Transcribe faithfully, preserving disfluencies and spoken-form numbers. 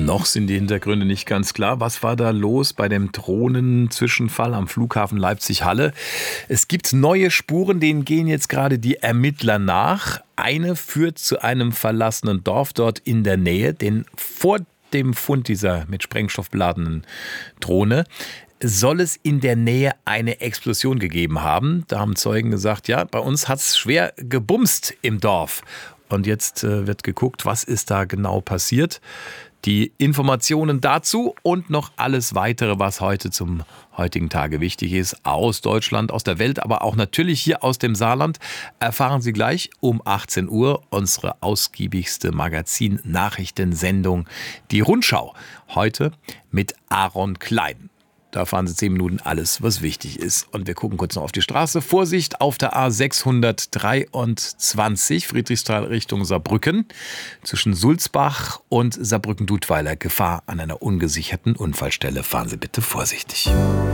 Noch sind die Hintergründe nicht ganz klar. Was war da los bei dem Drohnenzwischenfall am Flughafen Leipzig-Halle? Es gibt neue Spuren, denen gehen jetzt gerade die Ermittler nach. Eine führt zu einem verlassenen Dorf dort in der Nähe, denn vor dem Fund dieser mit Sprengstoff beladenen Drohne soll es in der Nähe eine Explosion gegeben haben. Da haben Zeugen gesagt, ja, bei uns hat es schwer gebumst im Dorf. Und jetzt äh, wird geguckt, was ist da genau passiert. Die Informationen dazu und noch alles weitere, was heute zum heutigen Tage wichtig ist, aus Deutschland, aus der Welt, aber auch natürlich hier aus dem Saarland, erfahren Sie gleich um achtzehn Uhr, unsere ausgiebigste Magazin-Nachrichtensendung, die Rundschau. Heute mit Aaron Klein. Da erfahren Sie zehn Minuten alles, was wichtig ist. Und wir gucken kurz noch auf die Straße. Vorsicht auf der A sechshundertdreiundzwanzig, Friedrichsthal Richtung Saarbrücken. Zwischen Sulzbach und Saarbrücken-Dudweiler Gefahr an einer ungesicherten Unfallstelle. Fahren Sie bitte vorsichtig.